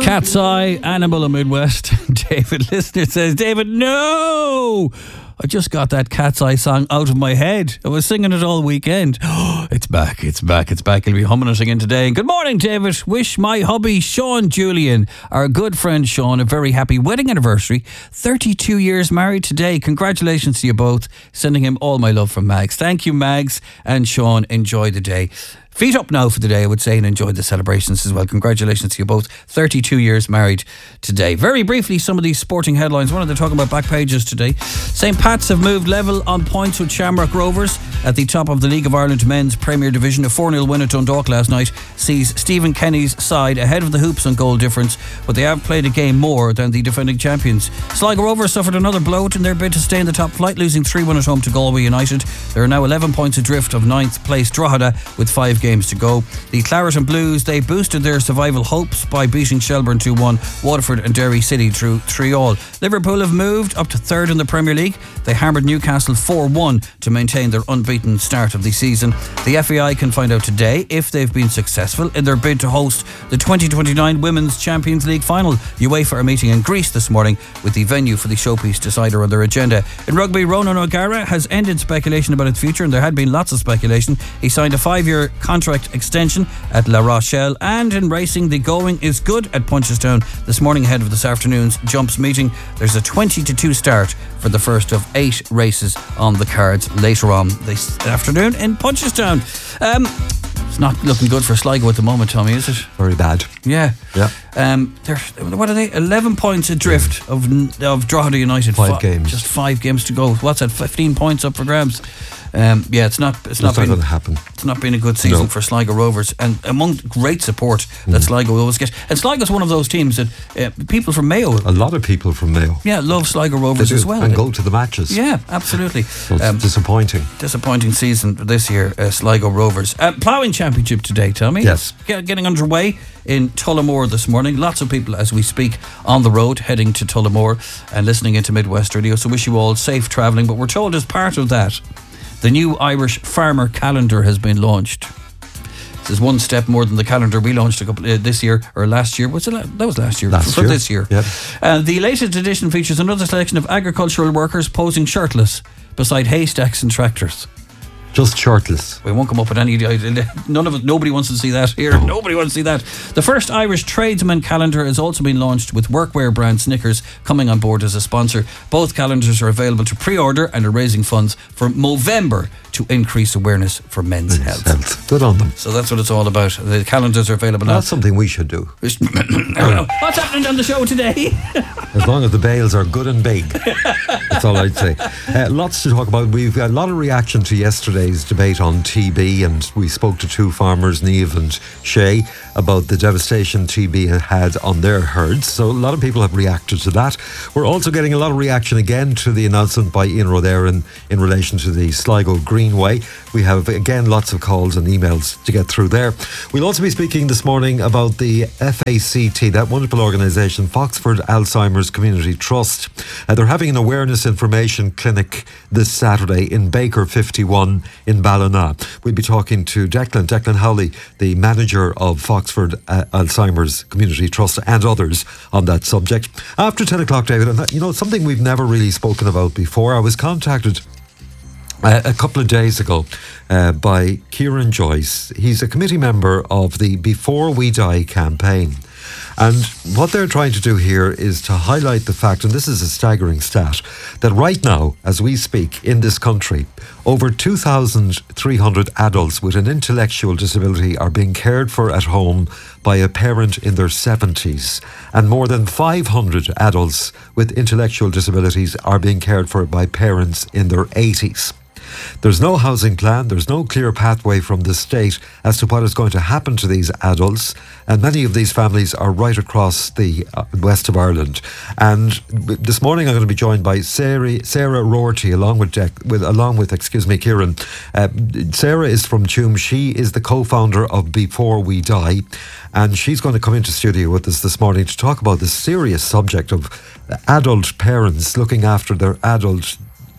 Cat's Eye, Animal of Midwest. David Listener says, David, no! I just got that Cat's Eye song out of my head. I was singing it all weekend. Oh, it's back. He'll be humming it again today. Good morning, David. Wish my hubby, Sean Julian, our good friend Sean, a very happy wedding anniversary. 32 years married today. Congratulations to you both. Sending him all my love from Mags. Thank you, Mags and Sean. Enjoy the day. Feet up now for the day, I would say, and enjoy the celebrations as well. Congratulations to you both. 32 years married today. Very briefly, some of these sporting headlines. One of them talking about back pages today. St. Pat's have moved level on points with Shamrock Rovers at the top of the League of Ireland Men's Premier Division. A 4-0 win at Dundalk last night sees Stephen Kenny's side ahead of the Hoops on goal difference, but they have played a game more than the defending champions. Sligo Rovers suffered another blow in their bid to stay in the top flight, losing 3-1 at home to Galway United. They are now 11 points adrift of 9th place Drogheda with 5 games to go. The Claret and Blues, they boosted their survival hopes by beating Shelbourne 2-1, Waterford and Derry City through 3-3. Liverpool have moved up to third in the Premier League. They hammered Newcastle 4-1 to maintain their unbeaten start of the season. The FAI can find out today if they've been successful in their bid to host the 2029 Women's Champions League final. UEFA are meeting in Greece this morning with the venue for the showpiece decider on their agenda. In rugby, Ronan O'Gara has ended speculation about its future, and there had been lots of speculation. He signed a 5-year contract extension at La Rochelle, and in racing, the going is good at Punchestown this morning ahead of this afternoon's jumps meeting. There's a 20-2 start for the first of 8 races on the cards later on this afternoon in Punchestown. It's not looking good for Sligo at the moment, Tommy, is it? Very bad. Yeah. They're, what are they? 11 points adrift of Drogheda United. 5 games. Just 5 games to go. What's that? 15 points up for grabs. It's not going to happen. It's not been a good season for Sligo Rovers, and among great support that Sligo always get. And Sligo's one of those teams that people from Mayo, a lot of people from Mayo, love Sligo Rovers as well, and go to the matches. Yeah, absolutely. So it's disappointing season this year, Sligo Rovers. Ploughing championship today, Tommy. Yes, getting underway in Tullamore this morning. Lots of people as we speak on the road heading to Tullamore and listening into Midwest Radio. So wish you all safe travelling. But we're told as part of that, the new Irish Farmer Calendar has been launched. This is one step more than the calendar we launched this year or last year. That was last year. This year. Yep. The latest edition features another selection of agricultural workers posing shirtless beside haystacks and tractors. Just shirtless. We won't come up with any. Nobody wants to see that here. Nobody wants to see that. The first Irish tradesman calendar has also been launched with workwear brand Snickers coming on board as a sponsor. Both calendars are available to pre-order and are raising funds for Movember to increase awareness for men's health. Good on them. So that's what it's all about. The calendars are available now. That's something we should do. I don't know. What's happening on the show today? As long as the bales are good and big. That's all I'd say. Lots to talk about. We've got a lot of reaction to yesterday's debate on TB, and we spoke to 2 farmers, Niamh and Shay, about the devastation TB had on their herds. So a lot of people have reacted to that. We're also getting a lot of reaction again to the announcement by Ian Rotheran in relation to the Sligo Greenway. We have again lots of calls and emails to get through there. We'll also be speaking this morning about the FACT, that wonderful organisation, Foxford Alzheimer's Community Trust. They're having an awareness information clinic this Saturday in Baker 51 in Ballina. We'll be talking to Declan Howley, the manager of Foxford Alzheimer's Community Trust, and others on that subject. After 10 o'clock, David, and something we've never really spoken about before. I was contacted a couple of days ago by Kieran Joyce. He's a committee member of the Before We Die campaign. And what they're trying to do here is to highlight the fact, and this is a staggering stat, that right now, as we speak, in this country, over 2,300 adults with an intellectual disability are being cared for at home by a parent in their 70s. And more than 500 adults with intellectual disabilities are being cared for by parents in their 80s. There's no housing plan, there's no clear pathway from the state as to what is going to happen to these adults, and many of these families are right across the west of Ireland. And this morning I'm going to be joined by Sarah Roherty along with Kieran. Sarah is from Tuam. She is the co-founder of Before We Die, and she's going to come into studio with us this morning to talk about the serious subject of adult parents looking after their adult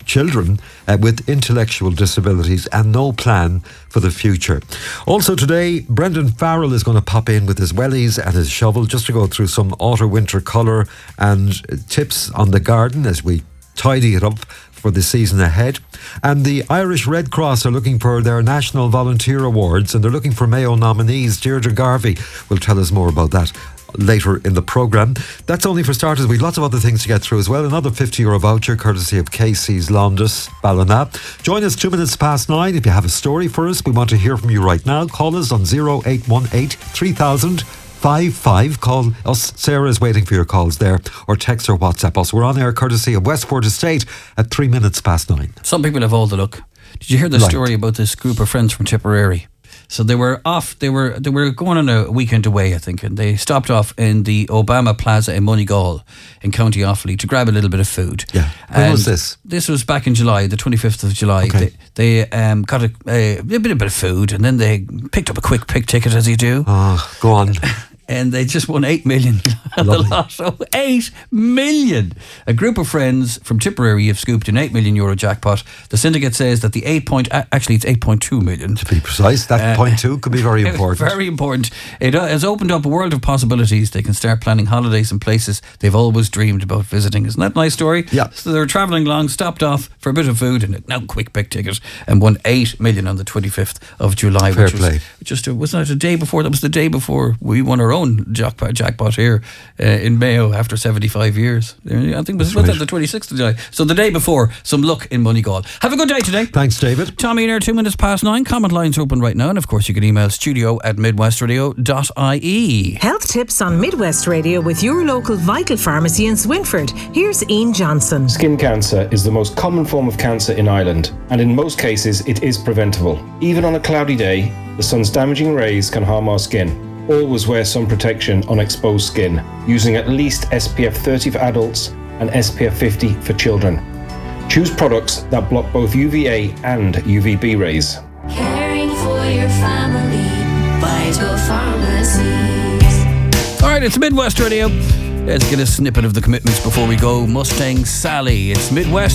children with intellectual disabilities and no plan for the future. Also today, Brendan Farrell is going to pop in with his wellies and his shovel just to go through some autumn-winter colour and tips on the garden as we tidy it up for the season ahead. And the Irish Red Cross are looking for their National Volunteer Awards, and they're looking for Mayo nominees. Deirdre Garvey will tell us more about that later in the programme. That's only for starters. We've lots of other things to get through as well. Another €50 voucher courtesy of Casey's Londis, Ballina. Join us 2 minutes past 9 if you have a story for us. We want to hear from you right now. Call us on 0818 3000 55. Call us. Sarah is waiting for your calls there, or text or WhatsApp us. We're on air courtesy of Westport Estate at 3 minutes past 9. Some people have all the luck. Did you hear the story about this group of friends from Tipperary? So they were off. They were going on a weekend away, I think, and they stopped off in the Obama Plaza in Moneygall in County Offaly to grab a little bit of food. Yeah. When was this? This was back in July, the 25th of July. Okay. They got a bit of food, and then they picked up a quick pick ticket, as you do. Oh, go on. And they just won 8 million at the lotto. 8 million! A group of friends from Tipperary have scooped an €8 million jackpot. The syndicate says that actually it's 8.2 million. To be precise, that point 2 could be very important. Very important. It has opened up a world of possibilities. They can start planning holidays in places they've always dreamed about visiting. Isn't that a nice story? Yeah. So they were travelling along, stopped off for a bit of food, and now quick pick ticket, and won 8 million on the 25th of July. Fair play. Wasn't it a day before? That was the day before we won our own jackpot here in Mayo after 75 years. I think was that the 26th of July. So the day before, some luck in Moneygall. Have a good day today. Thanks, David. Tommy in there, 2 minutes past 9. Comment lines are open right now, and of course you can email studio@midwestradio.ie. Health tips on Midwest Radio with your local Vital Pharmacy in Swinford. Here's Ian Johnson. Skin cancer is the most common form of cancer in Ireland, and in most cases it is preventable. Even on a cloudy day, the sun's damaging rays can harm our skin. Always wear sun protection on exposed skin, using at least SPF 30 for adults and SPF 50 for children. Choose products that block both UVA and UVB rays. Caring for your family, Vital Pharmacies. All right, it's Midwest Radio. Let's get a snippet of the commitments before we go. Mustang Sally. It's Midwest